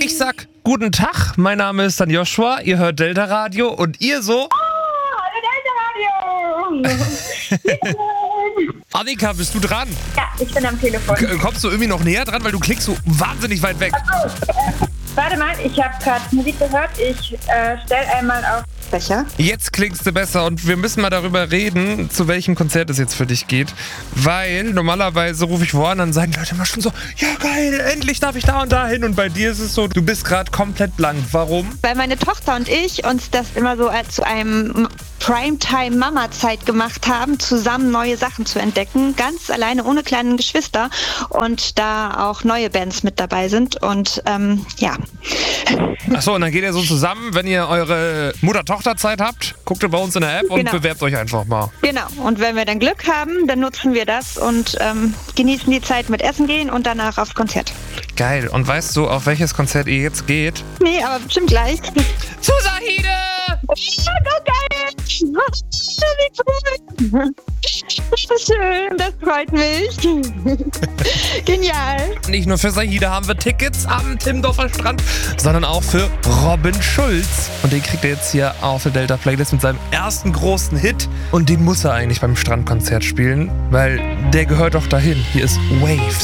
Ich sag guten Tag, mein Name ist dann Joshua, ihr hört Delta Radio und ihr so... Hallo Delta Radio! Annika, bist du dran? Ja, ich bin am Telefon. Kommst du irgendwie noch näher dran, weil du klickst so wahnsinnig weit weg. Warte mal, ich habe gerade Musik gehört. Ich stelle einmal auf Becher. Jetzt klingst du besser und wir müssen mal darüber reden, zu welchem Konzert es jetzt für dich geht. Weil normalerweise rufe ich wo an, dann sagen die Leute immer schon so, ja geil, endlich darf ich da und da hin. Und bei dir ist es so, du bist gerade komplett blank. Warum? Weil meine Tochter und ich uns das immer so zu einem Primetime-Mama-Zeit gemacht haben, zusammen neue Sachen zu entdecken, ganz alleine, ohne kleine Geschwister und da auch neue Bands mit dabei sind und ja. Achso, und dann geht ihr so zusammen, wenn ihr eure Mutter-Tochter-Zeit habt, guckt ihr bei uns in der App und bewerbt euch einfach mal. Genau, und wenn wir dann Glück haben, dann nutzen wir das und genießen die Zeit mit Essen gehen und danach aufs Konzert. Geil, und weißt du, auf welches Konzert ihr jetzt geht? Nee, aber bestimmt gleich. Zu Sahide! Oh, geil! Wie cool! Das ist schön, das freut mich. Genial. Nicht nur für Sahide haben wir Tickets am Timmendorfer Strand, sondern auch für Robin Schulz. Und den kriegt er jetzt hier auf der Delta Playlist mit seinem ersten großen Hit. Und den muss er eigentlich beim Strandkonzert spielen, weil der gehört doch dahin. Hier ist Waves.